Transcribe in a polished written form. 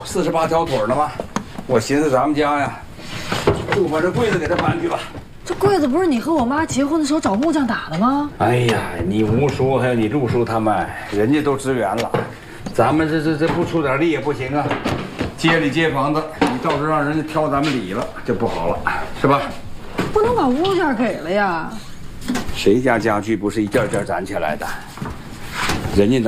48条腿呢吗？我寻思咱们家呀，就把这柜子给它搬去吧。 这柜子不是你和我妈结婚的时候找木匠打的吗？ 哎呀，你吴叔还有你陆叔他们，人家都支援了，咱们这不出点力也不行啊。街里街坊的，你到时候让人家挑咱们理了，就不好了，是吧？ 不能把物件给了呀。 谁家家具不是一件件攒起来的？人家能。